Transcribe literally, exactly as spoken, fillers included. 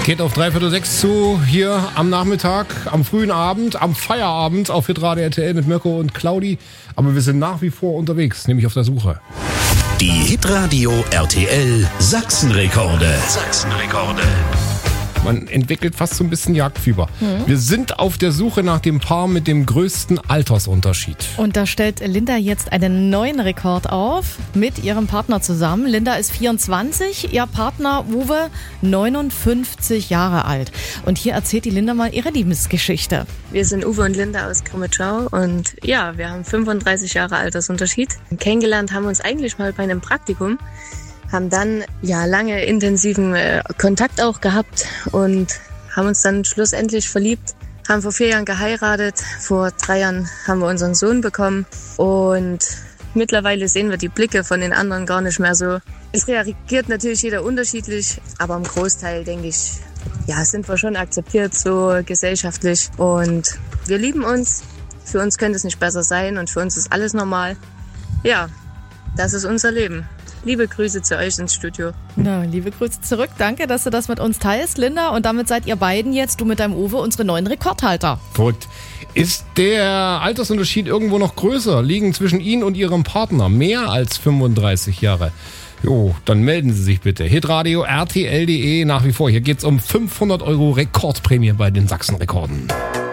Geht auf dreiviertel sechs zu, hier am Nachmittag, am frühen Abend, am Feierabend auf Hitradio R T L mit Mirko und Claudi. Aber wir sind nach wie vor unterwegs, nämlich auf der Suche. Die Hitradio R T L Sachsenrekorde. Sachsenrekorde. Man entwickelt fast so ein bisschen Jagdfieber. Mhm. Wir sind auf der Suche nach dem Paar mit dem größten Altersunterschied. Und da stellt Linda jetzt einen neuen Rekord auf mit ihrem Partner zusammen. Linda ist vierundzwanzig, ihr Partner Uwe neunundfünfzig Jahre alt. Und hier erzählt die Linda mal ihre Liebesgeschichte. Wir sind Uwe und Linda aus Grimmitschau und ja, wir haben fünfunddreißig Jahre Altersunterschied. Kennengelernt haben wir uns eigentlich mal bei einem Praktikum. Haben dann ja lange intensiven äh, Kontakt auch gehabt und haben uns dann schlussendlich verliebt. Haben vor vier Jahren geheiratet, vor drei Jahren haben wir unseren Sohn bekommen und mittlerweile sehen wir die Blicke von den anderen gar nicht mehr so. Es reagiert natürlich jeder unterschiedlich, aber im Großteil denke ich, ja, sind wir schon akzeptiert so gesellschaftlich und wir lieben uns. Für uns könnte es nicht besser sein und für uns ist alles normal. Ja, das ist unser Leben. Liebe Grüße zu euch ins Studio. Na, liebe Grüße zurück. Danke, dass du das mit uns teilst, Linda. Und damit seid ihr beiden jetzt, du mit deinem Uwe, unsere neuen Rekordhalter. Verrückt. Ist der Altersunterschied irgendwo noch größer? Liegen zwischen Ihnen und Ihrem Partner mehr als fünfunddreißig Jahre? Jo, dann melden Sie sich bitte. Hitradio R T L punkt de nach wie vor. Hier geht's um fünfhundert Euro Rekordprämie bei den Sachsenrekorden.